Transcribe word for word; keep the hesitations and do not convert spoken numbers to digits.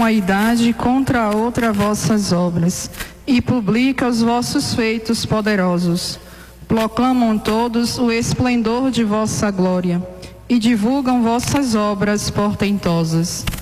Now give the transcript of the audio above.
uma idade contra a outra vossas obras, e publica os vossos feitos poderosos. Proclamam todos o esplendor de vossa glória, e divulgam vossas obras portentosas.